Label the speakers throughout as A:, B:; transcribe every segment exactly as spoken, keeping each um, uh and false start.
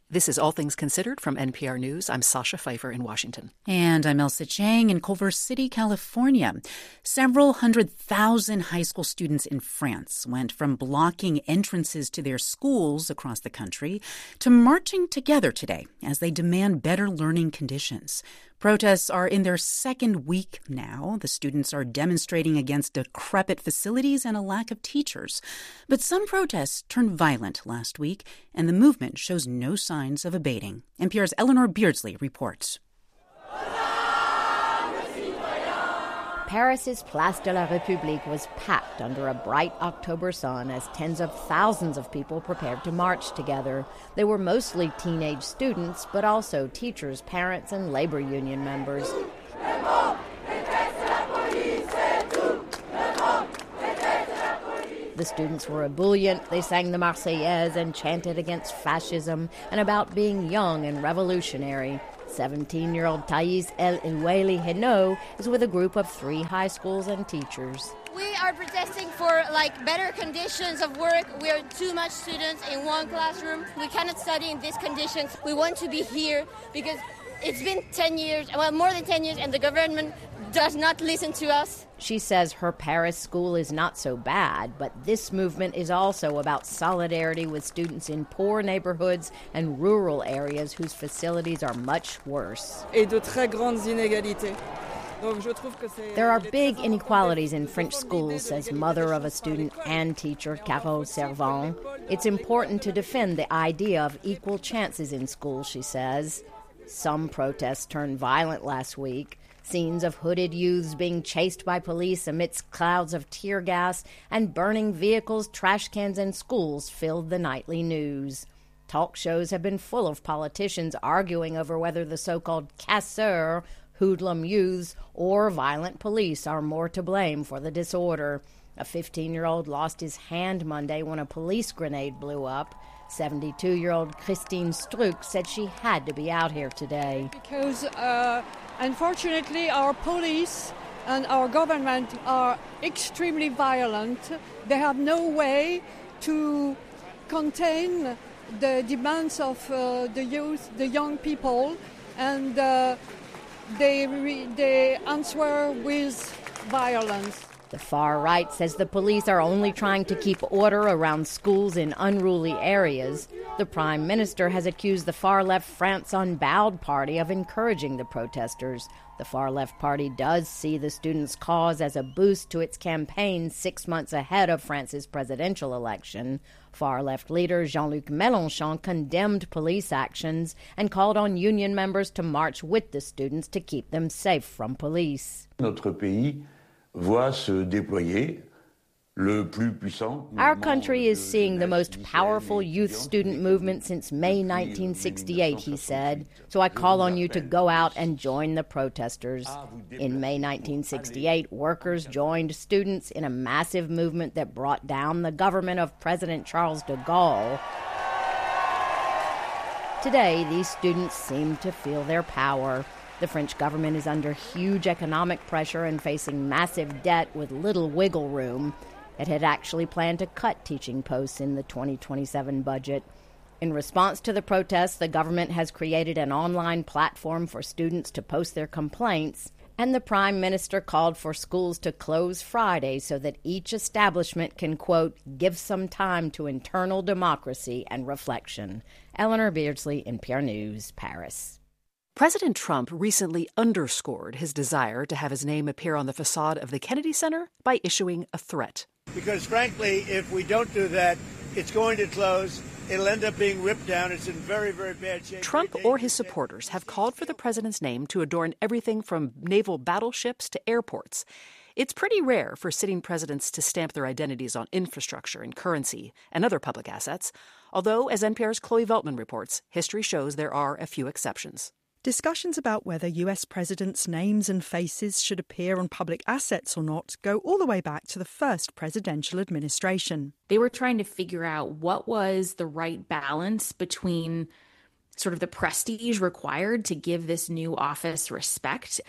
A: This is All Things Considered from N P R News. I'm Sasha Pfeiffer in Washington.
B: And I'm Elsa Chang in Culver City, California. Several hundred thousand high school students in France went from blocking entrances to their schools across the country to marching together today as they demand better learning conditions. Protests are in their second week now. The students are demonstrating against decrepit facilities and a lack of teachers. But some protests turned violent last week, and the movement shows no signs of abating. N P R's Eleanor Beardsley reports.
C: Paris's Place de la République was packed under a bright October sun as tens of thousands of people prepared to march together. They were mostly teenage students, but also teachers, parents, and labor union members. The students were ebullient. They sang the Marseillaise and chanted against fascism and about being young and revolutionary. seventeen-year-old Thais El Oueli Heno is with a group of three high schools and teachers.
D: We are protesting for like better conditions of work. We are too much students in one classroom. We cannot study in these conditions. We want to be here because it's been ten years, well, more than ten years, and the government does not listen to us.
C: She says her Paris school is not so bad, but this movement is also about solidarity with students in poor neighborhoods and rural areas whose facilities are much worse.
E: Et de très grandes inégalités.
C: There are big inequalities in French schools, says mother of a student and teacher, Carole Servan. It's important to defend the idea of equal chances in schools, she says. Some protests turned violent last week. Scenes of hooded youths being chased by police amidst clouds of tear gas and burning vehicles, trash cans, and schools filled the nightly news. Talk shows have been full of politicians arguing over whether the so-called casseurs, hoodlum youths, or violent police are more to blame for the disorder. A fifteen-year-old lost his hand Monday when a police grenade blew up. seventy-two-year-old Christine Struck said she had to be out here today.
E: Because, uh, unfortunately, our police and our government are extremely violent. They have no way to contain the demands of uh, the youth, the young people, and uh, they, re- they answer with violence.
C: The far right says the police are only trying to keep order around schools in unruly areas. The prime minister has accused the far-left France Unbowed party of encouraging the protesters. The far-left party does see the students' cause as a boost to its campaign six months ahead of France's presidential election. Far-left leader Jean-Luc Mélenchon condemned police actions and called on union members to march with the students to keep them safe from police.
F: Notre pays voit se déployer le plus puissant.
C: Our country is seeing the most powerful youth student movement since May nineteen sixty-eight, he said. So I call on you to go out and join the protesters. In May nineteen sixty-eight, workers joined students in a massive movement that brought down the government of President Charles de Gaulle. Today, these students seem to feel their power. The French government is under huge economic pressure and facing massive debt with little wiggle room. It had actually planned to cut teaching posts in the twenty twenty-seven budget. In response to the protests, the government has created an online platform for students to post their complaints, and the prime minister called for schools to close Friday so that each establishment can, quote, give some time to internal democracy and reflection. Eleanor Beardsley, N P R News, Paris.
A: President Trump recently underscored his desire to have his name appear on the facade of the Kennedy Center by issuing a threat.
G: Because, frankly, if we don't do that, it's going to close. It'll end up being ripped down. It's in very, very bad shape.
A: Trump or his supporters have called for the president's name to adorn everything from naval battleships to airports. It's pretty rare for sitting presidents to stamp their identities on infrastructure and currency and other public assets, although, as N P R's Chloe Veltman reports, history shows there are a few exceptions.
H: Discussions about whether U S presidents' names and faces should appear on public assets or not go all the way back to the first presidential administration.
I: They were trying to figure out what was the right balance between sort of the prestige required to give this new office respect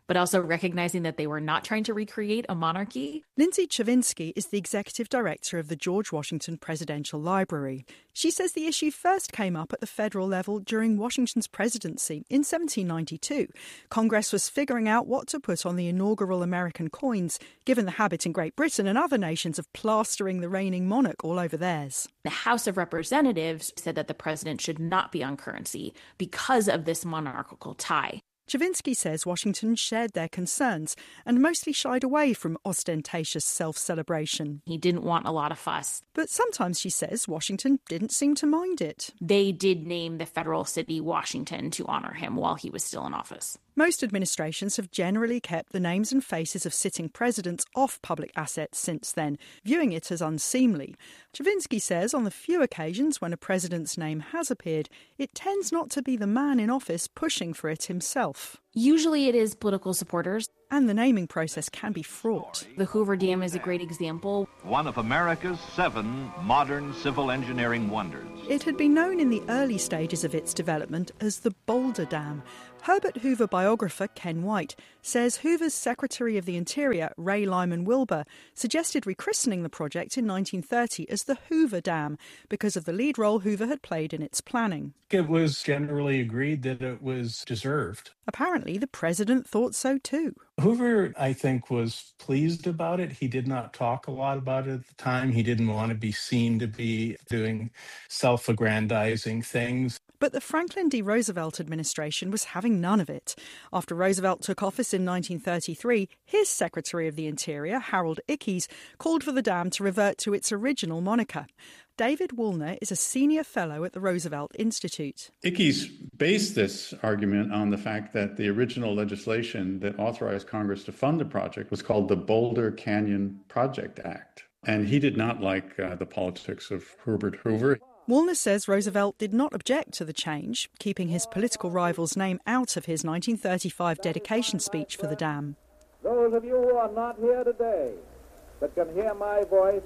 I: but also recognizing that they were not trying to recreate a monarchy.
H: Lindsay Chavinsky is the executive director of the George Washington Presidential Library. She says the issue first came up at the federal level during Washington's presidency in seventeen ninety-two. Congress was figuring out what to put on the inaugural American coins, given the habit in Great Britain and other nations of plastering the reigning monarch all over theirs.
I: The House of Representatives said that the president should not be on currency because of this monarchical tie.
H: Chavinsky says Washington shared their concerns and mostly shied away from ostentatious self-celebration.
I: He didn't want a lot of fuss.
H: But sometimes, she says, Washington didn't seem to mind it.
I: They did name the federal city Washington to honor him while he was still in office.
H: Most administrations have generally kept the names and faces of sitting presidents off public assets since then, viewing it as unseemly. Chavinsky says on the few occasions when a president's name has appeared, it tends not to be the man in office pushing for it himself.
I: Usually it is political supporters.
H: And the naming process can be fraught.
I: The Hoover Dam is a great example.
J: One of America's seven modern civil engineering wonders.
H: It had been known in the early stages of its development as the Boulder Dam. Herbert Hoover biographer Ken White says Hoover's Secretary of the Interior, Ray Lyman Wilbur, suggested rechristening the project in nineteen thirty as the Hoover Dam because of the lead role Hoover had played in its planning.
K: It was generally agreed that it was deserved.
H: Apparently, the president thought so too.
K: Hoover, I think, was pleased about it. He did not talk a lot about it at the time. He didn't want to be seen to be doing self-aggrandizing things.
H: But the Franklin D. Roosevelt administration was having none of it. After Roosevelt took office in nineteen thirty-three, his Secretary of the Interior, Harold Ickes, called for the dam to revert to its original moniker. David Woolner is a senior fellow at the Roosevelt Institute.
L: Ickes based this argument on the fact that the original legislation that authorized Congress to fund the project was called the Boulder Canyon Project Act. And he did not like uh, the politics of Herbert Hoover.
H: Woolner says Roosevelt did not object to the change, keeping his political rival's name out of his nineteen thirty-five dedication speech for the dam.
M: Those of you who are not here today but can hear my voice,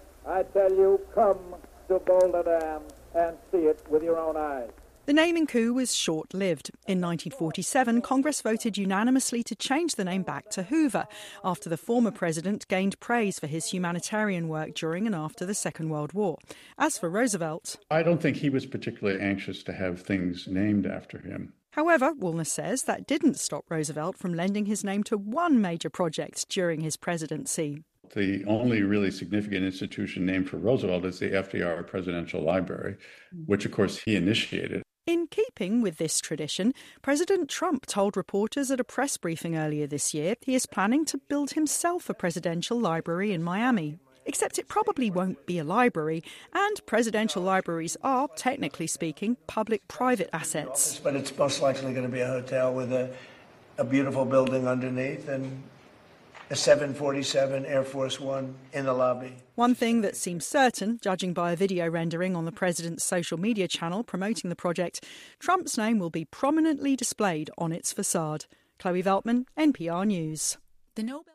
M: I tell you, come to Boulder Dam and see it with your own eyes.
H: The naming coup was short-lived. In nineteen forty-seven, Congress voted unanimously to change the name back to Hoover after the former president gained praise for his humanitarian work during and after the Second World War. As for Roosevelt,
L: I don't think he was particularly anxious to have things named after him.
H: However, Woolner says that didn't stop Roosevelt from lending his name to one major project during his presidency.
L: The only really significant institution named for Roosevelt is the F D R Presidential Library, which, of course, he initiated.
H: In keeping with this tradition, President Trump told reporters at a press briefing earlier this year he is planning to build himself a presidential library in Miami. Except it probably won't be a library, and presidential libraries are, technically speaking, public-private assets.
G: But it's most likely going to be a hotel with a, a beautiful building underneath and a seven forty-seven Air Force One in the lobby.
H: One thing that seems certain, judging by a video rendering on the president's social media channel promoting the project, Trump's name will be prominently displayed on its facade. Chloe Veltman, N P R News.
B: The Nobel.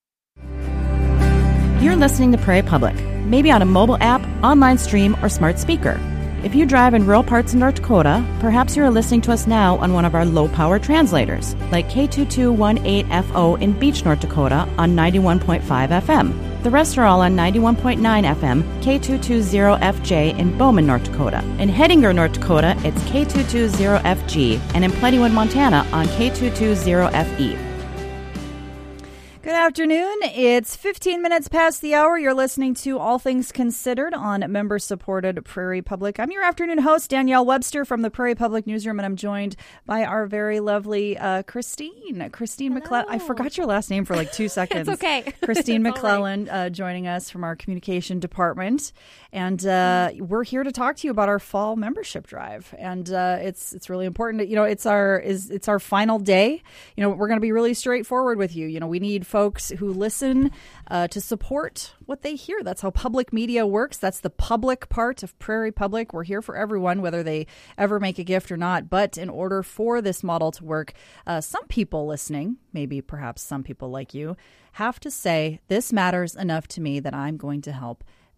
N: You're listening to Prairie Public, maybe on a mobile app, online stream, or smart speaker. If you drive in rural parts of North Dakota, perhaps you're listening to us now on one of our low-power translators, like K two two one eight F O in Beach, North Dakota on ninety-one point five F M. The rest are all on ninety-one point nine F M, K two two zero F J in Bowman, North Dakota. In Hettinger, North Dakota, it's K two two zero F G, and in Plentywood, Montana on K two two zero F E.
O: Good afternoon. It's fifteen minutes past the hour. You're listening to All Things Considered on member-supported Prairie Public. I'm your afternoon host, Danielle Webster from the Prairie Public Newsroom, and I'm joined by our very lovely uh, Christine. Christine McClellan. I forgot your last name for like two seconds.
P: It's okay.
O: Christine
P: It's
O: McClellan uh, joining us from our communication department. And uh, mm. we're here to talk to you about our fall membership drive. And uh, it's it's really important. You know, it's our is it's our final day. You know, we're going to be really straightforward with you. You know, we need folks who listen uh, to support what they hear. That's how public media works. That's the public part of Prairie Public. We're here for everyone, whether they ever make a gift or not. But in order for this model to work, uh, some people listening, maybe perhaps some people like you, have to say, this matters enough to me that I'm going to help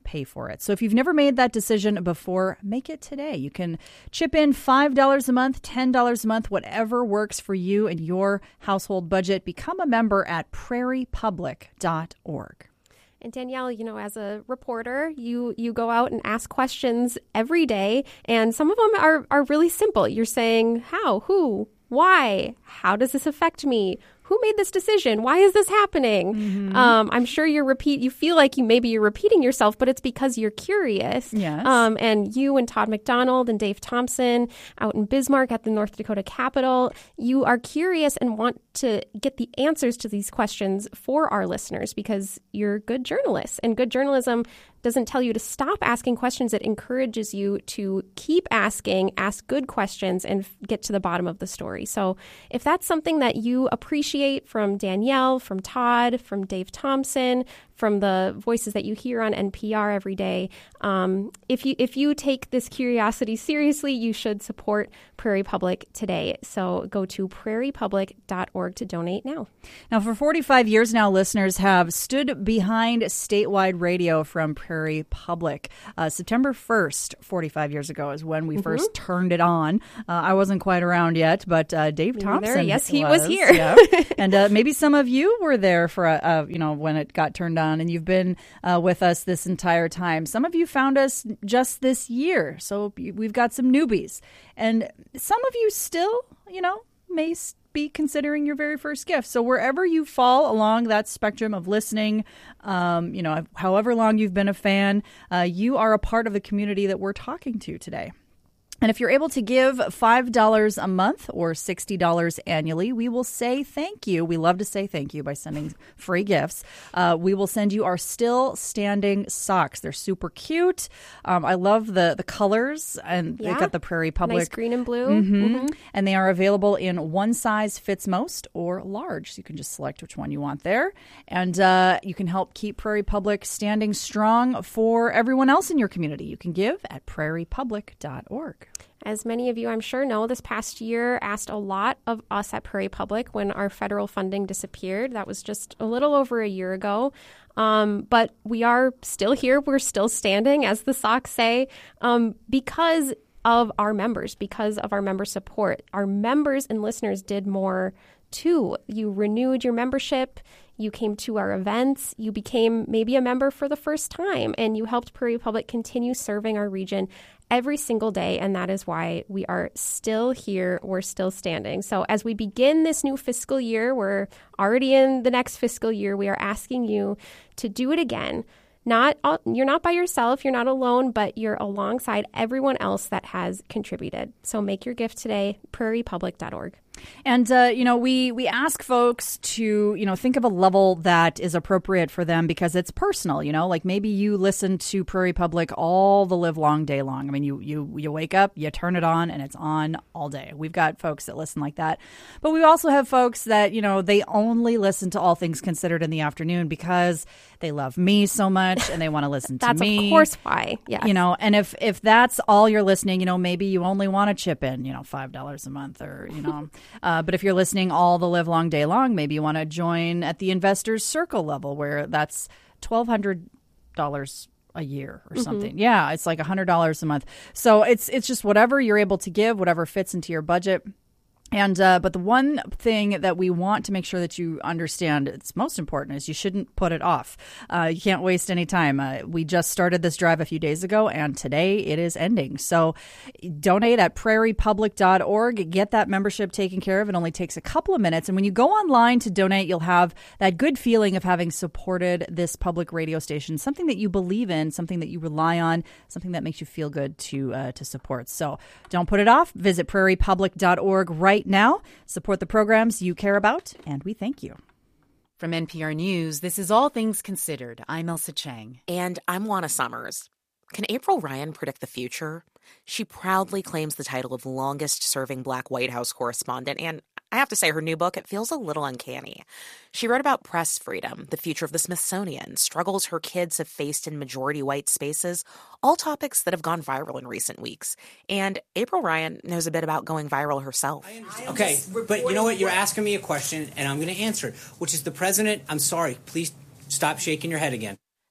O: pay for it. So if you've never made that decision before, make it today. You can chip in five dollars a month, ten dollars a month, whatever works for you and your household budget. Become a member at prairie public dot org.
P: And Danielle, you know, as a reporter, you you go out and ask questions every day, and some of them are, are really simple. You're saying how, who, why, how does this affect me? Who made this decision? Why is this happening? Mm-hmm. Um, I'm sure you're repeat. You feel like you maybe you're repeating yourself, but it's because you're curious.
O: Yes.
P: Um, and you and Todd McDonald and Dave Thompson out in Bismarck at the North Dakota Capitol, you are curious and want to get the answers to these questions for our listeners because you're good journalists, and good journalism doesn't tell you to stop asking questions. It encourages you to keep asking, ask good questions, and f- get to the bottom of the story. So if that's something that you appreciate from Danielle, from Todd, from Dave Thompson, from the voices that you hear on N P R every day, um, if you if you take this curiosity seriously, you should support Prairie Public today. So go to prairie public dot org to donate now.
O: Now, for forty-five years now, listeners have stood behind statewide radio from Prairie Public. Uh, September first, forty-five years ago, is when we mm-hmm. first turned it on. Uh, I wasn't quite around yet, but uh, Dave
P: Me
O: Thompson,
P: either. yes, he
O: was,
P: was here,
O: yeah. and uh, maybe some of you were there for a, uh, you know when it got turned on. And you've been uh, with us this entire time. Some of you found us just this year, so we've got some newbies. And some of you still, you know, may be considering your very first gift. So wherever you fall along that spectrum of listening, um, you know, however long you've been a fan, uh, you are a part of the community that we're talking to today. And if you're able to give five dollars a month or sixty dollars annually, we will say thank you. We love to say thank you by sending free gifts. Uh, we will send you our Still Standing socks. They're super cute. Um, I love the, the colors, and
P: yeah.
O: they've got the Prairie Public.
P: Nice green and blue.
O: Mm-hmm.
P: Mm-hmm.
O: And they are available in one size fits most or large. So you can just select which one you want there. And uh, you can help keep Prairie Public standing strong for everyone else in your community. You can give at prairie public dot org.
P: As many of you, I'm sure, know, this past year asked a lot of us at Prairie Public when our federal funding disappeared. That was just a little over a year ago. Um, but we are still here. We're still standing, as the socks say, um, because of our members, because of our member support. Our members and listeners did more, too. You renewed your membership. You came to our events. You became maybe a member for the first time, and you helped Prairie Public continue serving our region every single day, and that is why we are still here. We're still standing. So as we begin this new fiscal year, we're already in the next fiscal year, we are asking you to do it again. Not you're not by yourself, you're not alone, but you're alongside everyone else that has contributed. So make your gift today, prairie public dot org.
O: And, uh, you know, we, we ask folks to, you know, think of a level that is appropriate for them because it's personal, you know, like maybe you listen to Prairie Public all the live long day long. I mean, you, you, you wake up, you turn it on, and it's on all day. We've got folks that listen like that. But we also have folks that, you know, they only listen to All Things Considered in the afternoon because they love me so much and they want to listen to
P: that's
O: me.
P: That's of course why, yes.
O: You know, and if, if that's all you're listening, you know, maybe you only want to chip in, you know, five dollars a month or, you know. Uh, but if you're listening all the live long day long, maybe you want to join at the Investors Circle level where that's twelve hundred dollars a year or something. Mm-hmm. Yeah, it's like one hundred dollars a month. So it's it's just whatever you're able to give, whatever fits into your budget. And uh, but the one thing that we want to make sure that you understand, it's most important, is you shouldn't put it off. Uh, you can't waste any time. Uh, we just started this drive a few days ago, and today it is ending. So donate at prairie public dot org. Get that membership taken care of. It only takes a couple of minutes. And when you go online to donate, you'll have that good feeling of having supported this public radio station, something that you believe in, something that you rely on, something that makes you feel good to uh, to support. So don't put it off. Visit prairie public dot org right now. Support the programs you care about, and we thank you.
B: From N P R News, this is All Things Considered. I'm Elsa Chang.
Q: And I'm Juana Summers. Can April Ryan predict the future? She proudly claims the title of longest-serving Black White House correspondent, and I have to say, her new book, it feels a little uncanny. She wrote about press freedom, the future of the Smithsonian, struggles her kids have faced in majority-white spaces, all topics that have gone viral in recent weeks. And April Ryan knows a bit about going viral herself.
R: Okay, but you know what? You're asking me a question, and I'm going to answer it, which is the president, I'm sorry, please stop shaking your head again.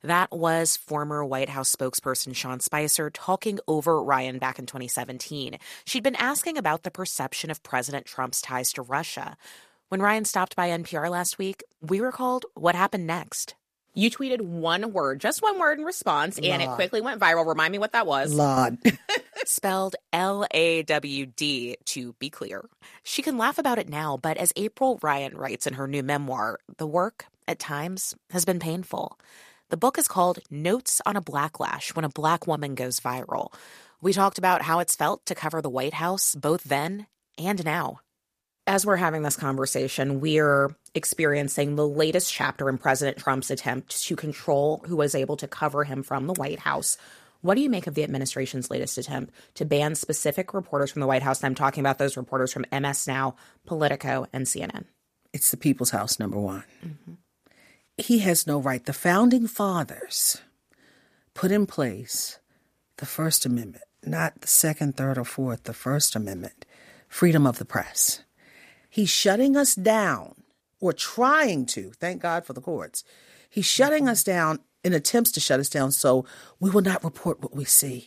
Q: That was former White House spokesperson Sean Spicer talking over Ryan back in twenty seventeen. She'd been asking about the perception of President Trump's ties to Russia. When Ryan stopped by N P R last week, we recalled what happened next. You tweeted one word, just one word in response, and it quickly went viral. Remind me what that was.
S: Lawd.
Q: Spelled L A W D, to be clear. She can laugh about it now, but as April Ryan writes in her new memoir, the work, at times, has been painful. The book is called Notes on a Blacklash When a Black Woman Goes Viral. We talked about how it's felt to cover the White House, both then and now. As we're having this conversation, we're experiencing the latest chapter in President Trump's attempt to control who was able to cover him from the White House. What do you make of the administration's latest attempt to ban specific reporters from the White House? And I'm talking about those reporters from M S Now, Politico, and C N N.
S: It's the people's house, number one. Mm-hmm. He has no right. The founding fathers put in place the First Amendment, not the Second, Third, or Fourth, the First Amendment, freedom of the press. He's shutting us down, or trying to, thank God for the courts. He's shutting us down in attempts to shut us down so we will not report what we see.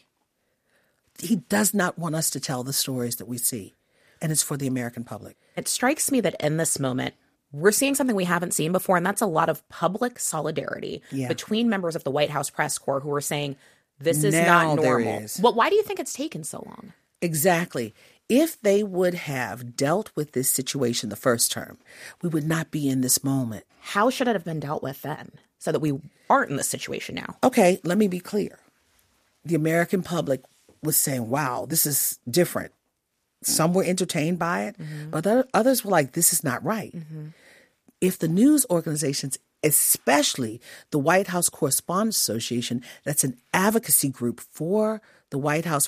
S: He does not want us to tell the stories that we see, and it's for the American public.
Q: It strikes me that in this moment, we're seeing something we haven't seen before, and that's a lot of public solidarity yeah. between members of the White House press corps who are saying, this is
S: now
Q: not normal. Well, why do you think it's taken so long?
S: Exactly. If they would have dealt with this situation the first term, we would not be in this moment.
Q: How should it have been dealt with then so that we aren't in this situation now?
S: Okay, let me be clear. The American public was saying, wow, this is different. Some were entertained by it, mm-hmm. but others were like, this is not right. Mm-hmm. If the news organizations, especially the White House Correspondents Association, that's an advocacy group for the White House